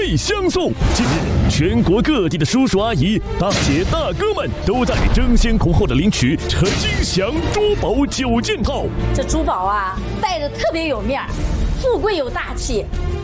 倍相送。近日，全国各地的叔叔阿姨、大姐大哥们都在争先恐后的领取陈金祥珠宝9件套。 这珠宝啊，戴着特别有面儿，富贵有大气，